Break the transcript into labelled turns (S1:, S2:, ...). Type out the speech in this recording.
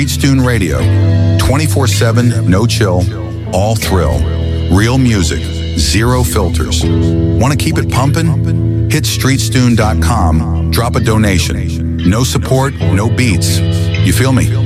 S1: Streetstune Radio. 24/7, no chill, all thrill. Real music, zero filters. Want to keep it pumping? Hit streetstune.com, drop a donation. No support, no beats. You feel me?